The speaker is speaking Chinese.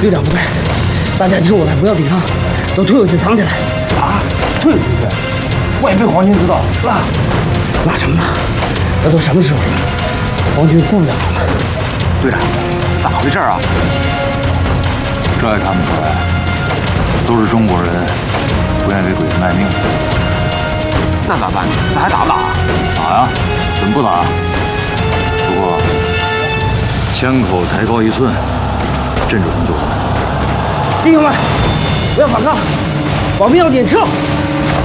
队长不在，大家听我的，不要抵抗，都退回去藏起来。 咋？退回去？万一被皇军知道， 那什么呢？这都什么时候了？皇军顾不了我们。 队长，咋回事啊？ 这还看不出来？都是中国人，不愿意给鬼子卖命。 那咋办？咱还打不打？ 打呀，怎么不打？不过枪口抬高1寸，镇住他们就完。 弟兄们，不要反抗，保命要紧，撤！